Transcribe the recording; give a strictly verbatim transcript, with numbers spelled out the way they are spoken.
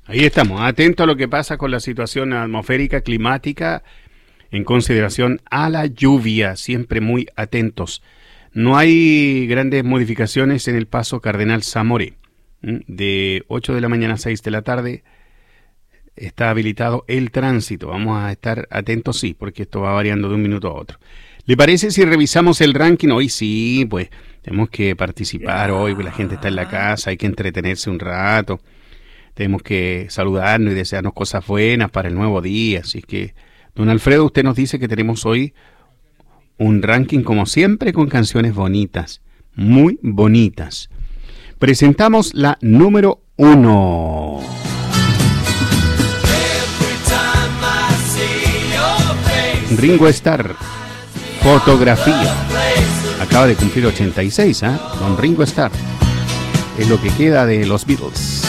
Ahí estamos, atentos a lo que pasa con la situación atmosférica, climática, en consideración a la lluvia, siempre muy atentos. No hay grandes modificaciones en el paso Cardenal Zamoré. De ocho de la mañana a seis de la tarde está habilitado el tránsito. Vamos a estar atentos, sí, porque esto va variando de un minuto a otro. ¿Le parece si revisamos el ranking? Hoy sí, pues tenemos que participar hoy, pues la gente está en la casa, hay que entretenerse un rato. Tenemos que saludarnos y desearnos cosas buenas para el nuevo día. Así que, don Alfredo, usted nos dice que tenemos hoy un ranking, como siempre, con canciones bonitas, muy bonitas. Presentamos la número uno. Ringo Starr, Fotografía. Acaba de cumplir ochenta y seis, ¿eh? Don Ringo Starr. Es lo que queda de los Beatles.